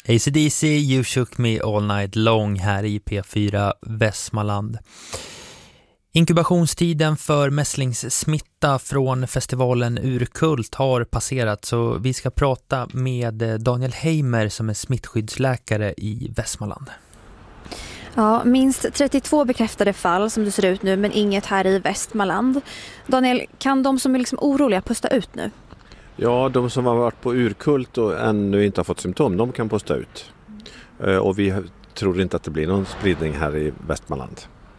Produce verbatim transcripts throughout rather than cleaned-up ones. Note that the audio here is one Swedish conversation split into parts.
A C D C, You Shook Me All Night Long här i P fyra Västmanland. Inkubationstiden för mässlingssmitta från festivalen Urkult har passerat, så vi ska prata med Daniel Heimer som är smittskyddsläkare i Västmanland. Ja, minst trettiotvå bekräftade fall som det ser ut nu, men inget här i Västmanland. Daniel, kan de som är liksom oroliga pusta ut nu? Ja, de som har varit på Urkult och ännu inte har fått symptom, de kan pusta ut. Och vi tror inte att det blir någon spridning här i Västmanland.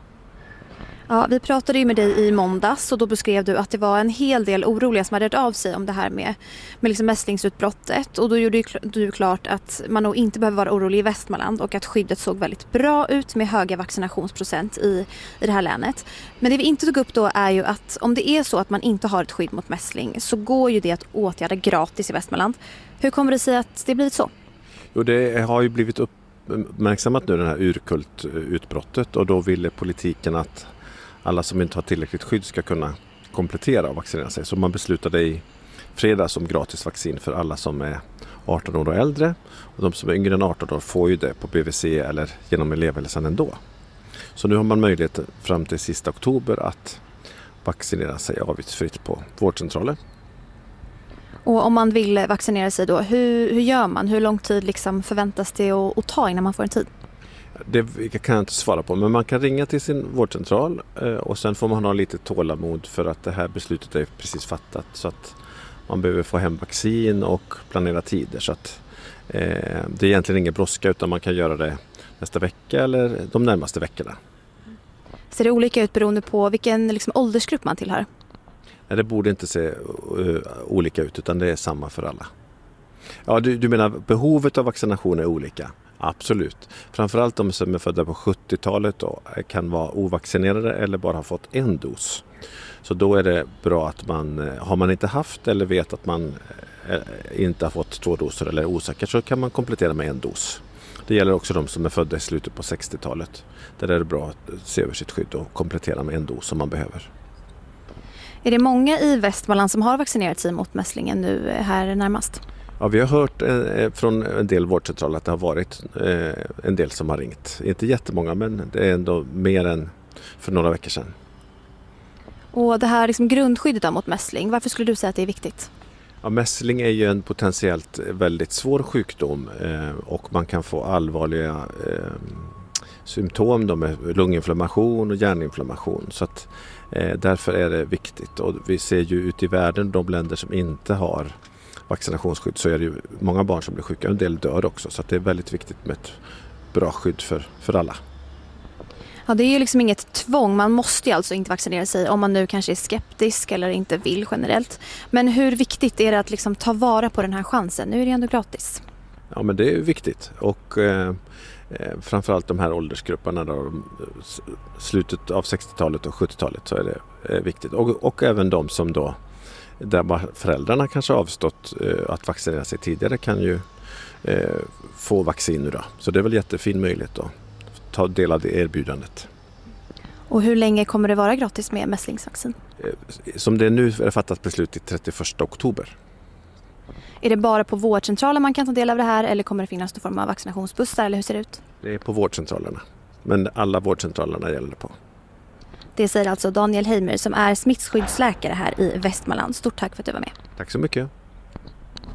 Ja, vi pratade ju med dig i måndags och då beskrev du att det var en hel del oroliga som hade rört av sig om det här med, med liksom mässlingsutbrottet. Och då gjorde du klart att man nog inte behöver vara orolig i Västmanland och att skyddet såg väldigt bra ut med höga vaccinationsprocent i, i det här länet. Men det vi inte tog upp då är ju att om det är så att man inte har ett skydd mot mässling så går ju det att åtgärda gratis i Västmanland. Hur kommer det sig att det blivit så? Jo, det har ju blivit uppmärksammat nu, den här Urkult-utbrottet, och då ville politiken att alla som inte har tillräckligt skydd ska kunna komplettera och vaccinera sig. Så man beslutade i fredags om gratis vaccin för alla som är arton år och äldre. Och de som är yngre än arton år får ju det på B V C eller genom elevhälsan ändå. Så nu har man möjlighet fram till sista oktober att vaccinera sig avgiftsfritt på vårdcentralen. Och om man vill vaccinera sig då, hur, hur gör man? Hur lång tid liksom förväntas det att, att ta innan man får en tid? Det kan jag inte svara på, men man kan ringa till sin vårdcentral och sen får man ha lite tålamod för att det här beslutet är precis fattat, så att man behöver få hem vaccin och planera tider, så att eh, det är egentligen ingen brådska utan man kan göra det nästa vecka eller de närmaste veckorna. Ser det olika ut beroende på vilken liksom, åldersgrupp man tillhör? Nej, det borde inte se uh, olika ut utan det är samma för alla. Ja, du, du menar behovet av vaccination är olika? Absolut. Framförallt de som är födda på sjuttiotalet och kan vara ovaccinerade eller bara har fått en dos. Så då är det bra att man, har man inte haft eller vet att man inte har fått två doser eller är osäker, så kan man komplettera med en dos. Det gäller också de som är födda i slutet på sextiotalet. Där är det bra att se över sitt skydd och komplettera med en dos som man behöver. Är det många i Västmanland som har vaccinerat sig mot mässlingen nu här närmast? Ja, vi har hört eh, från en del vårdcentraler att det har varit eh, en del som har ringt. Inte jättemånga, men det är ändå mer än för några veckor sedan. Och det här liksom grundskyddet mot mässling, varför skulle du säga att det är viktigt? Ja, mässling är ju en potentiellt väldigt svår sjukdom eh, och man kan få allvarliga eh, symptom då, med lunginflammation och hjärninflammation. Så att, eh, därför är det viktigt. Och vi ser ju ute i världen, de länder som inte har vaccinationsskydd, så är det ju många barn som blir sjuka. En del dör också, så att det är väldigt viktigt med ett bra skydd för, för alla. Ja, det är ju liksom inget tvång. Man måste ju alltså inte vaccinera sig om man nu kanske är skeptisk eller inte vill generellt. Men hur viktigt är det att liksom ta vara på den här chansen? Nu är det ändå gratis. Ja, men det är viktigt. Och eh, framförallt de här åldersgrupperna då, slutet av sextiotalet och sjuttiotalet, så är det eh, viktigt. Och, och även de som då där föräldrarna kanske avstått eh, att vaccinera sig tidigare kan ju eh, få vaccin nu då. Så det är väl jättefin möjlighet att ta del av det erbjudandet. Och hur länge kommer det vara gratis med mässlingsvaccin? Eh, som det är nu är det fattat beslut till trettioförsta oktober. Är det bara på vårdcentralen man kan ta del av det här, eller kommer det finnas någon form av vaccinationsbussar, eller hur ser det ut? Det är på vårdcentralerna. Men alla vårdcentralerna gäller det på. Det säger alltså Daniel Heimer som är smittskyddsläkare här i Västmanland. Stort tack för att du var med. Tack så mycket.